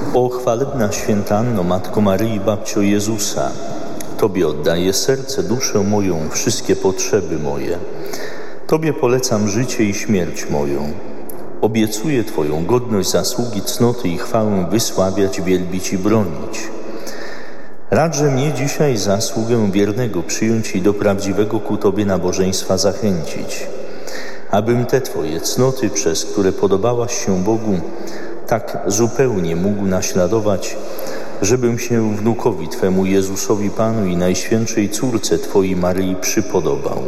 O chwalebna święta Anno, Matko Maryi, babcio Jezusa, Tobie oddaję serce, duszę moją, wszystkie potrzeby moje. Tobie polecam życie i śmierć moją. Obiecuję Twoją godność, zasługi, cnoty i chwałę wysławiać, wielbić i bronić. Radże mnie dzisiaj zasługę wiernego przyjąć i do prawdziwego ku Tobie nabożeństwa zachęcić, abym te Twoje cnoty, przez które podobałaś się Bogu, tak zupełnie mógł naśladować, żebym się wnukowi Twemu Jezusowi Panu i Najświętszej Córce Twojej Maryi przypodobał.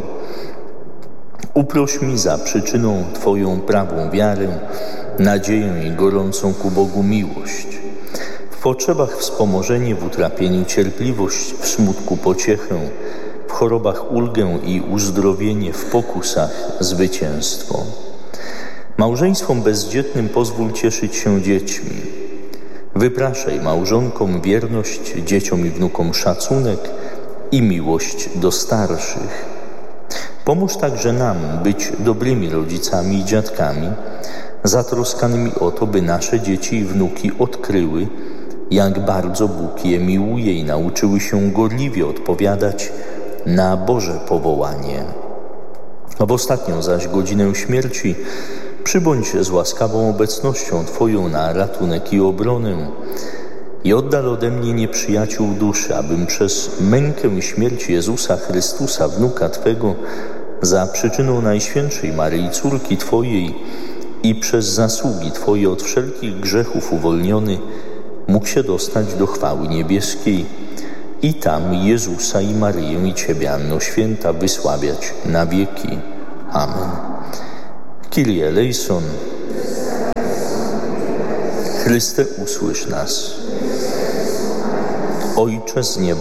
Uproś mi za przyczyną Twoją prawą wiarę, nadzieję i gorącą ku Bogu miłość. W potrzebach wspomożenie, w utrapieniu cierpliwość, w smutku pociechę, w chorobach ulgę i uzdrowienie, w pokusach zwycięstwo. Małżeństwom bezdzietnym pozwól cieszyć się dziećmi. Wypraszaj małżonkom wierność, dzieciom i wnukom szacunek i miłość do starszych. Pomóż także nam być dobrymi rodzicami i dziadkami, zatroskanymi o to, by nasze dzieci i wnuki odkryły, jak bardzo Bóg je miłuje i nauczyły się gorliwie odpowiadać na Boże powołanie. A w ostatnią zaś godzinę śmierci przybądź z łaskawą obecnością Twoją na ratunek i obronę i oddal ode mnie nieprzyjaciół duszy, abym przez mękę i śmierć Jezusa Chrystusa, wnuka Twego, za przyczyną Najświętszej Maryi, córki Twojej i przez zasługi Twoje od wszelkich grzechów uwolniony, mógł się dostać do chwały niebieskiej i tam Jezusa i Maryję i Ciebie, Anno Święta, wysławiać na wieki. Amen. Kyrie eleison. Chryste, usłysz nas. Ojcze z nieba,